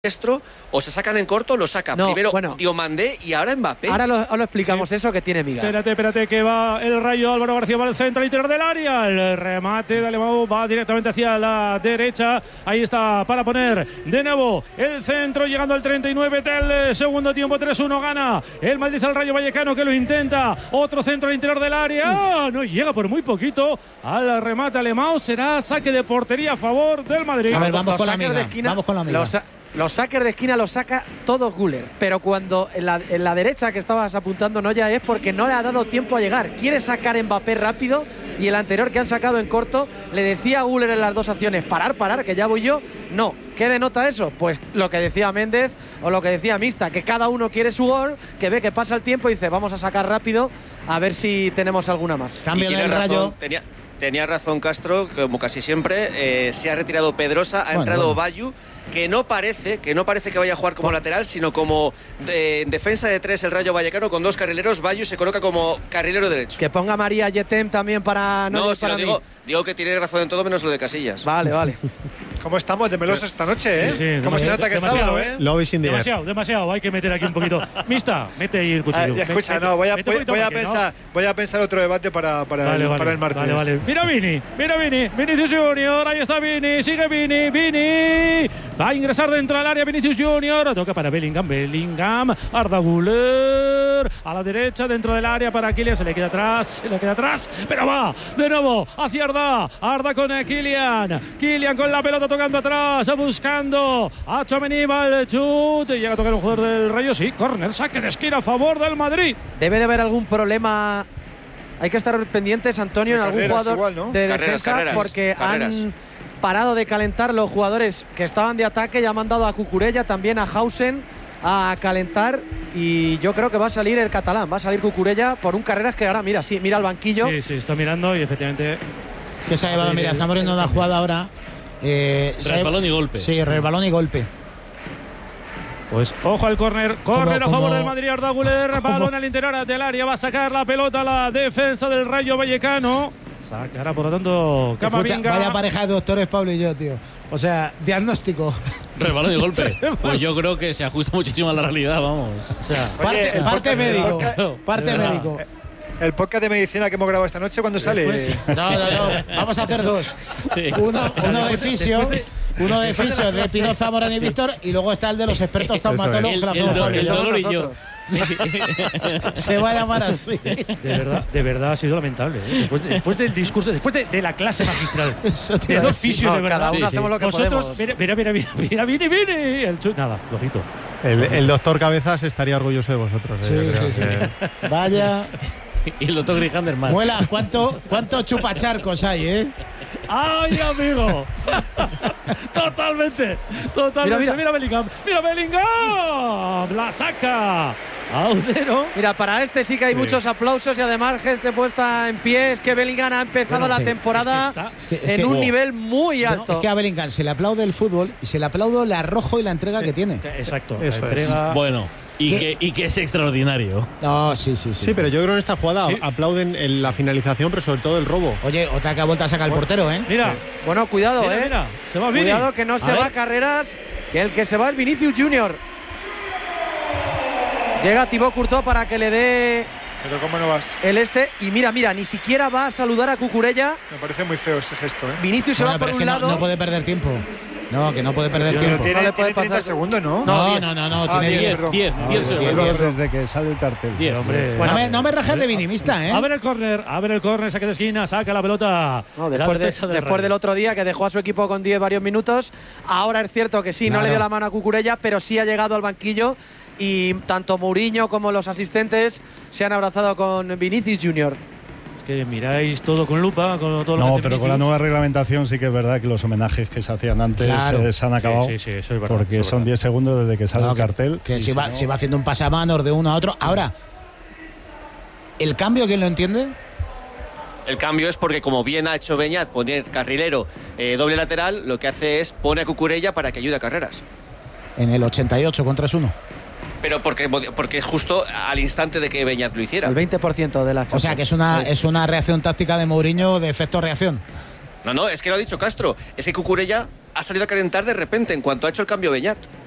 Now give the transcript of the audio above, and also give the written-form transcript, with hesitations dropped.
maestro, o se sacan en corto, lo sacan primero Diomandé y ahora Mbappé. Ahora lo explicamos eso que tiene Miga. Espérate que va el Rayo. Álvaro García va al centro, al interior del área. El remate de Alemão va directamente hacia la derecha. Ahí está para poner de nuevo el centro, llegando al 39 del segundo tiempo. 3-1 gana el Madrid al Rayo Vallecano, que lo intenta. Otro centro al interior del área. No llega por muy poquito al remate Alemão. Será saque de portería a favor del Madrid. A ver, vamos con la Miga. Los saques de esquina los saca todos Güler, pero cuando en la derecha que estabas apuntando no ya es porque no le ha dado tiempo a llegar. Quiere sacar Mbappé rápido y el anterior que han sacado en corto le decía a Güler en las dos acciones: parar, que ya voy yo. No. ¿Qué denota eso? Pues lo que decía Méndez o lo que decía Mista, que cada uno quiere su gol, que ve que pasa el tiempo y dice vamos a sacar rápido a ver si tenemos alguna más. Cambio del Rayo. Tenía razón Castro, como casi siempre. Se ha retirado Pedrosa, ha entrado Bayu, que no parece que vaya a jugar como lateral, sino como en defensa de tres el Rayo Vallecano con dos carrileros. Bayu se coloca como carrilero derecho. Que ponga María Yetem también para... No, si lo digo que tiene razón en todo menos lo de Casillas. Vale. ¿Cómo estamos de melosos esta noche, eh? Sí, ¿Cómo se nota que es sábado, Demasiado, hay que meter aquí un poquito. Mista, mete ahí el cuchillo. Escucha, voy a pensar otro debate para el martes. Vale. Mira Vinicius Junior, ahí está sigue Vini. Va a ingresar dentro del área Vinicius Junior, toca para Bellingham, Arda Güler, a la derecha dentro del área para Kylian, se le queda atrás, pero va de nuevo hacia Arda con Kylian con la pelota tocando atrás, buscando a Tchouaméni, va el chute, llega a tocar un jugador del Rayo, sí, córner, saque de esquina a favor del Madrid. Debe de haber algún problema. Hay que estar pendientes, Antonio, en algún jugador igual, ¿no? de defensa, porque han parado de calentar los jugadores que estaban de ataque y han mandado a Cucurella, también a Hausen, a calentar, y yo creo que va a salir el catalán, va a salir Cucurella por un Carreras que ahora mira al banquillo. Sí, está mirando y efectivamente... Es que se ha llevado, está muriendo una jugada ahora. Resbalón y golpe. Sí, resbalón y golpe. Pues ojo al córner a favor del Madrid. Arda Güler, balón al interior del área, va a sacar la pelota a la defensa del Rayo Vallecano. Sacará por lo tanto Camavinga. Vaya pareja de doctores Pablo y yo, tío. O sea, diagnóstico. Resbalón y golpe. Pues yo creo que se ajusta muchísimo a la realidad, vamos. O sea, parte médico. El podcast de medicina que hemos grabado esta noche, ¿cuándo sale? No. Vamos a hacer dos. Sí. Uno de fisio. Uno de fisio de Pino Zamorano y Víctor, y luego está el de los expertos traumatólogos. El dolor y yo. Se va a llamar así. De verdad ha sido lamentable, ¿eh? Después del discurso, después de la clase magistral de dos fisios, de verdad. Cada uno hacemos lo que podemos. Mira, Vini. Nada, flojito. El doctor Cabezas estaría orgulloso de vosotros. Sí. Vaya. Y el doctor Grijander más. Muelas, ¿cuánto chupacharcos hay, eh? ¡Ay, amigo! Totalmente. Mira Bellingham. La saca Audero. Mira, para este sí que hay muchos aplausos y además gente puesta en pie. Es que Bellingham ha empezado la temporada en un nivel muy alto. Es que a Bellingham se le aplaude el fútbol y se le aplaude el arrojo y la entrega que tiene. Exacto. Eso la entrega. Bueno. Y que es extraordinario. No, sí. Sí, pero yo creo que en esta jugada aplauden en la finalización, pero sobre todo el robo. Oye, otra que ha vuelto a sacar el portero, ¿eh? Mira. Bueno, cuidado, Mira. Se va Vini. Cuidado que no se va Carreras, que el que se va es Vinicius Junior. Llega Thibaut Courtois para que le dé... Pero ¿cómo no vas? Y mira, ni siquiera va a saludar a Cucurella. Me parece muy feo ese gesto, ¿eh? Vinicius se va por un lado. No puede perder tiempo. No, que no puede perder tiempo. Tiene 30 segundos, ¿no? No, tiene 10 segundos. Desde que sale el cartel. 10, hombre. Bueno, no me rajes de vinimista, ¿eh? A ver el córner, saque de esquina, saca la pelota. Después del otro día que dejó a su equipo con 10 varios minutos. Ahora es cierto que no le dio la mano a Cucurella, pero sí ha llegado al banquillo. Y tanto Mourinho como los asistentes se han abrazado con Vinicius Junior. Es que miráis todo con lupa, con todo lo que No, pero con la nueva reglamentación sí que es verdad que los homenajes que se hacían antes se han acabado. Sí, eso es verdad. Porque son 10 segundos desde que sale el cartel. Que se va haciendo un pasamanos de uno a otro. Ahora, ¿el cambio quién lo entiende? El cambio es porque, como bien ha hecho Beñat, poner carrilero doble lateral, lo que hace es pone a Cucurella para que ayude a Carreras. En el 88 con 3-1. Pero porque es justo al instante de que Beñat lo hiciera. El 20% de la Champions. O sea, que es una reacción táctica de Mourinho de efecto-reacción. No, es que lo ha dicho Castro. Es que Cucurella ha salido a calentar de repente en cuanto ha hecho el cambio Beñat.